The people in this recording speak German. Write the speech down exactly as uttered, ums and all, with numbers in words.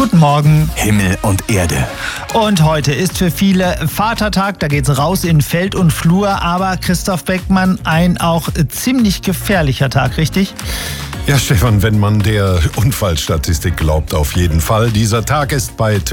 Guten Morgen. Himmel und Erde. Und heute ist für viele Vatertag, da geht's raus in Feld und Flur, aber Christoph Beckmann, ein auch ziemlich gefährlicher Tag, richtig? Ja, Stefan, wenn man der Unfallstatistik glaubt, auf jeden Fall. Dieser Tag ist bei